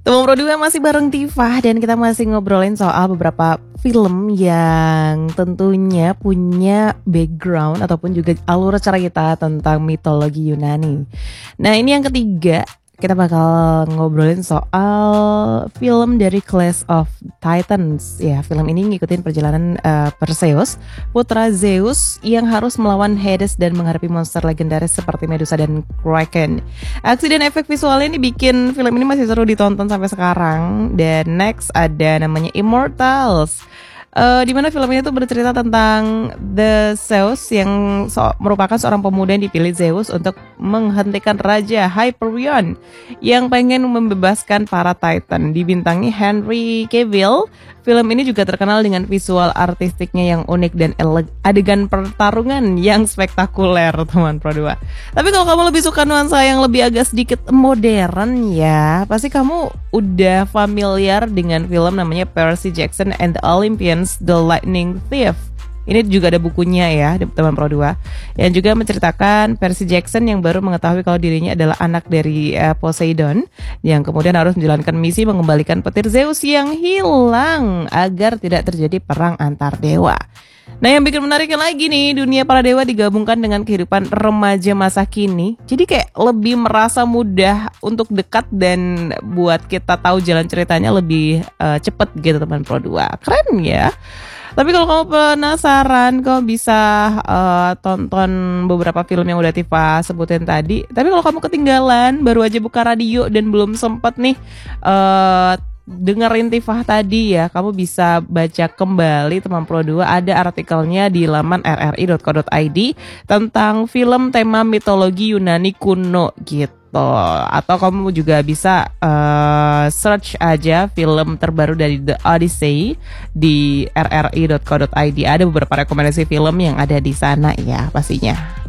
Teman Pro 2 masih bareng Tifa dan kita masih ngobrolin soal beberapa film yang tentunya punya background ataupun juga alur cerita tentang mitologi Yunani. Nah, ini yang ketiga, kita bakal ngobrolin soal film dari Clash of Titans. Ya, film ini ngikutin perjalanan Perseus, putra Zeus yang harus melawan Hades dan menghadapi monster legendaris seperti Medusa dan Kraken. Aksi dan efek visualnya ini bikin film ini masih seru ditonton sampai sekarang. Dan next ada namanya Immortals. Di mana film ini tuh bercerita tentang The Zeus yang merupakan seorang pemuda yang dipilih Zeus untuk menghentikan Raja Hyperion yang pengen membebaskan para Titan. Dibintangi Henry Cavill, film ini juga terkenal dengan visual artistiknya yang unik dan adegan pertarungan yang spektakuler, teman Pro 2. Tapi kalau kamu lebih suka nuansa yang lebih agak sedikit modern ya, pasti kamu udah familiar dengan film namanya Percy Jackson and the Olympians, The Lightning Thief. Ini juga ada bukunya ya, teman Pro 2, yang juga menceritakan Percy Jackson yang baru mengetahui kalau dirinya adalah anak dari Poseidon, yang kemudian harus menjalankan misi mengembalikan petir Zeus yang hilang agar tidak terjadi perang antar dewa. Nah, yang bikin menariknya lagi nih, dunia para dewa digabungkan dengan kehidupan remaja masa kini. Jadi kayak lebih merasa mudah untuk dekat dan buat kita tahu jalan ceritanya lebih cepet gitu, teman Pro 2. Keren ya. Tapi kalau kamu penasaran, kamu bisa tonton beberapa film yang udah Tifa sebutin tadi. Tapi kalau kamu ketinggalan, baru aja buka radio dan belum sempet nih dengerin Tifa tadi ya, kamu bisa baca kembali, teman Pro 2. Ada artikelnya di laman rri.co.id tentang film tema mitologi Yunani kuno gitu. Atau kamu juga bisa search aja film terbaru dari The Odyssey di rri.co.id. Ada beberapa rekomendasi film yang ada di sana ya pastinya.